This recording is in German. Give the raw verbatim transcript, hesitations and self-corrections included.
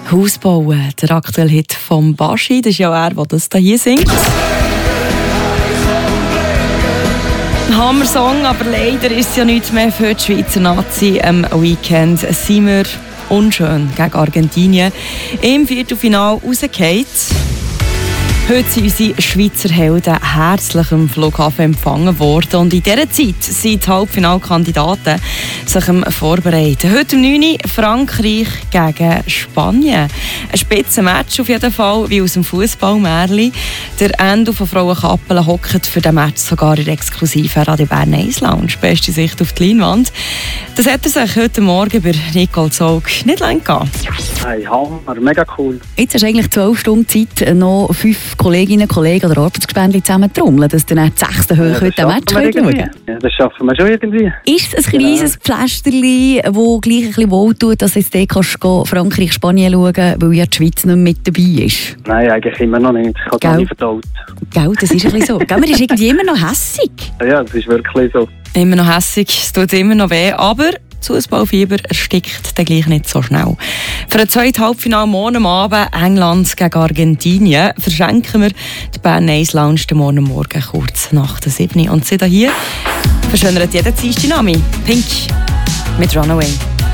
Haus bauen, der aktuelle Hit von Baschi, das ist ja er, der das hier singt. Ein Hammer-Song, aber leider ist es ja nichts mehr für die Schweizer Nazi. Am Weekend sind wir unschön gegen Argentinien im Viertelfinale rausgefallen. Heute sind unsere Schweizer Helden herzlich am Flughafen empfangen worden. Und in dieser Zeit sind die Halbfinalkandidaten sich am Vorbereiten. Heute um neun Uhr Frankreich gegen Spanien. Ein Spitzenmatch auf jeden Fall, wie aus dem Fußballmärli. Der Endo von Frauenkappelen hockt für den Match sogar in der exklusiven Radio Bern Eis Lounge. Beste Sicht auf die Leinwand. Das hat er sich heute Morgen bei Nicole Zog nicht lang gegeben. Hey, Hammer, mega cool. Jetzt hast du eigentlich zwölf Stunden Zeit, noch fünf Kolleginnen, Kollegen oder Arbeitsgespendli zusammen zu trommeln, dass dann die sechste Höhe ja, heute den Match schauen können. Ja, das schaffen wir schon irgendwie. Ist es ein kleines genau. Pflasterli, das gleich ein bisschen wohltut, dass jetzt Frankreich, Spanien schauen kannst, weil ja die Schweiz nicht mit dabei ist? Nein, eigentlich immer noch nicht. Ich habe gar nicht verdaut. Gell, das ist ein bisschen so. Gell, man ist irgendwie immer noch hässig. Ja, das ist wirklich so. Immer noch hässig, es tut immer noch weh, aber das Fußballfieber erstickt dann gleich nicht so schnell. Für ein zweites Halbfinale morgen Abend England gegen Argentinien verschenken wir die Bern Eis Lounge den morgen Morgen kurz nach der sieben Uhr. Und sie hier verschönert jeden Dienstag Nami. Pink mit Runaway.